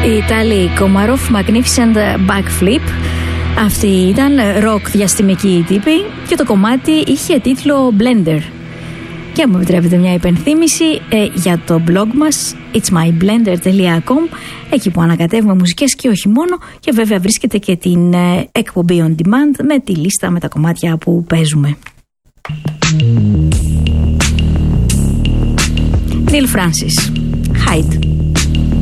Η Ιταλή Komarov Magnificent Backflip. Αυτή ήταν ροκ διαστημική τύπη και το κομμάτι είχε τίτλο Blender. Και αν μου επιτρέπετε μια υπενθύμηση για το blog μας itsmyblender.com, εκεί που ανακατεύουμε μουσικές και όχι μόνο, και βέβαια βρίσκεται και την εκπομπή on demand με τη λίστα με τα κομμάτια που παίζουμε. Neil Francis, Hide.